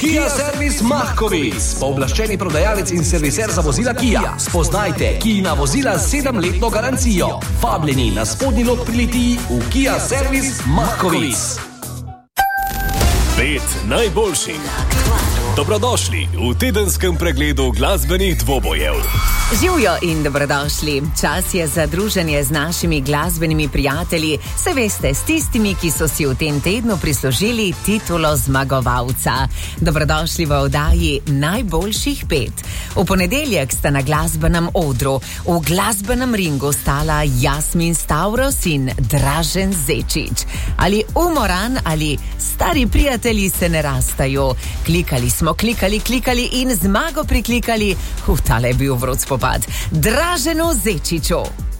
Kia Servis Markovic, pooblaščeni prodajalec in serviser za vozila Kia. Spoznajte Kijina vozila z 7-letno garancijo. Vabljeni na spodnji lok pri Litiji v Kia Servis Markovic. 5 najboljših. Dobrodošli v tedenskem pregledu glasbenih dvobojev. Živjo in dobrodošli. Čas je za druženje z našimi glasbenimi prijatelji, se veste, s tistimi, ki so si v tem tednu prislužili titulo zmagovalca. Dobrodošli v oddaji Najboljših 5. V ponedeljek sta na glasbenem odru, v glasbenem ringu stala Jasmin Stavros in Dražen Zečič. Ali umoran ali stari prijatelji se ne rastajo. Klikali smo, klikali in zmago priklikali. Tale je bil vroč spopad. Draženu Zečiču.